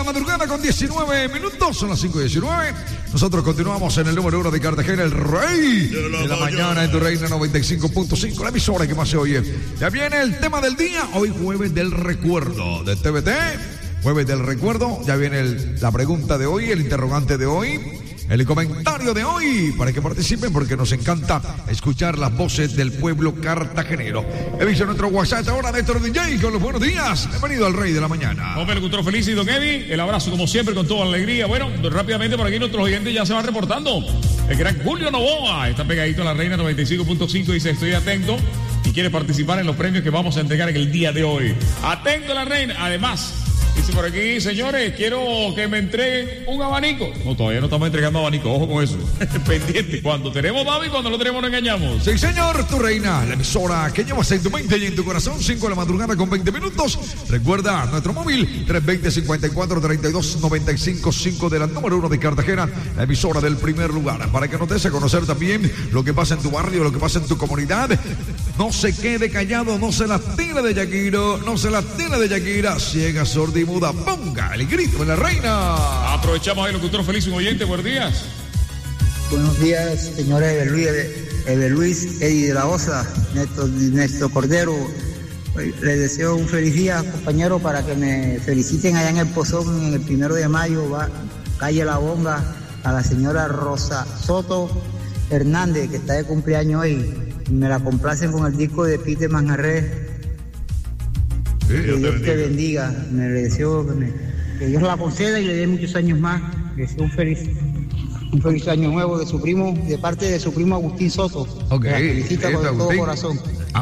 madrugada con 19 minutos, son las 5:19. Nosotros continuamos en el número 1 de Cartagena, el rey de la mañana en tu Reina 95.5, la emisora que más se oye. Ya viene el tema del día, hoy jueves del recuerdo de TVT, jueves del recuerdo. Ya viene la pregunta de hoy, el interrogante de hoy, el comentario de hoy, para que participen, porque nos encanta escuchar las voces del pueblo cartagenero. He visto nuestro WhatsApp ahora, Néstor DJ, con los buenos días. Bienvenido al Rey de la Mañana. Hombre, locutor feliz y don Evi, el abrazo como siempre con toda alegría. Bueno, rápidamente por aquí nuestros oyentes ya se van reportando. El gran Julio Novoa está pegadito a la Reina 95.5 y dice: estoy atento y quiere participar en los premios que vamos a entregar en el día de hoy. Atento a la Reina, además. Dice por aquí, señores, quiero que me entreguen un abanico. No, todavía no estamos entregando abanico, ojo con eso. Pendiente, cuando tenemos Babi, cuando no tenemos no engañamos. Sí, señor, tu Reina, la emisora que llevas en tu mente y en tu corazón, 5 de la madrugada con 20 minutos. Recuerda nuestro móvil, 320-54-32-95, 5 de la número 1 de Cartagena, la emisora del primer lugar, para que nos des a conocer también lo que pasa en tu barrio, lo que pasa en tu comunidad. No se quede callado, no se la tire de Yaquiro, no se la tire de Yaquira, ciega, sorda y muda, ponga el grito de la Reina. Aprovechamos ahí, locutor feliz, un oyente, buenos días. Buenos días, señora Ebe Luis, Eddie de la Osa, Néstor Cordero. Les deseo un feliz día, compañero, para que me feliciten allá en el Pozón, en el 1 de mayo, calle La Bonga, a la señora Rosa Soto Hernández, que está de cumpleaños hoy. Me la complacen con el disco de Peter Manjarrés. Que Dios te bendiga. Me le deseo que Dios la conceda y le dé muchos años más. Le deseo un feliz año nuevo de parte de su primo Agustín Soto. Ok, la felicita con Agustín. todo corazón.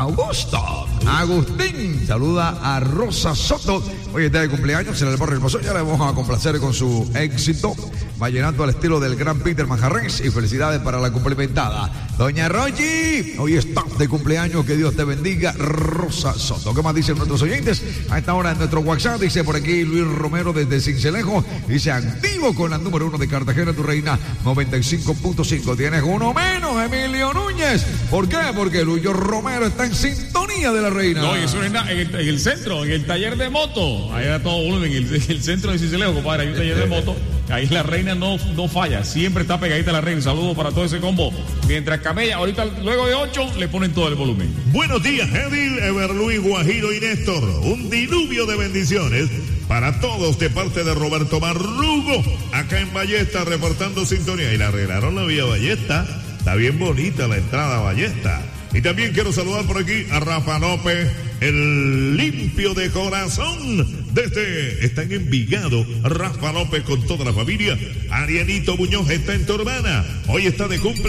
Agustín saluda a Rosa Soto. Hoy está de cumpleaños en el barrio del Pozón. Ya le vamos a complacer con su éxito vallenato al estilo del gran Peter Manjarrés. Y felicidades para la cumplimentada doña Rochi. Hoy está de cumpleaños, que Dios te bendiga, Rosa Soto. ¿Qué más dicen nuestros oyentes? A esta hora en nuestro WhatsApp dice por aquí Luis Romero desde Cincelejo. Dice: activo con la número 1 de Cartagena, tu Reina 95.5. Tienes uno menos, Emilio Núñez. ¿Por qué? Porque Luis Romero está en sintonía de la Reina. No, y eso es en el centro, en el taller de moto. Ahí era todo volumen, en el centro de Cincelejo, compadre. Hay un taller de moto. Ahí la Reina no falla, siempre está pegadita la Reina. Saludos para todo ese combo. Mientras camella, ahorita luego de 8 le ponen todo el volumen. Buenos días, Edil, Everluis, Guajiro y Néstor. Un diluvio de bendiciones para todos de parte de Roberto Marrugo, acá en Ballesta, reportando sintonía. Y le arreglaron la vía Ballesta. Está bien bonita la entrada a Ballesta. Y también quiero saludar por aquí a Rafa López, el limpio de corazón. Está en Envigado, Rafa López con toda la familia. Arianito Muñoz está en Turbana. Hoy está de cumpleaños.